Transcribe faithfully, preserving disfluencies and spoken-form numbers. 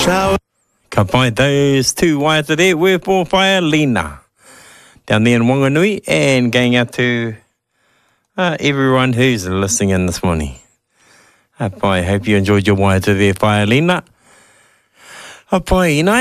shower. Ka pai those two waiata there, we're for fire Lena. Down there in Wanganui, and going out to uh, everyone who's listening in this morning. I hope you enjoyed your waiata there, fire Lena. I pai, you know.